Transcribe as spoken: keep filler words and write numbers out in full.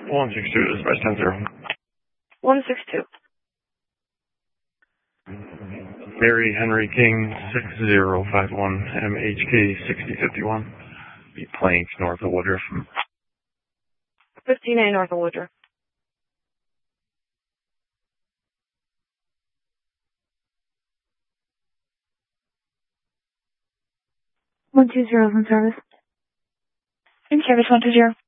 one six two, dispatch ten zero. one six two. Mary Henry King, six zero five one, M H K sixty fifty-one. Be Plank, north of Woodruff. fifteen A north of Woodruff. one two zero from service. In service one two zero.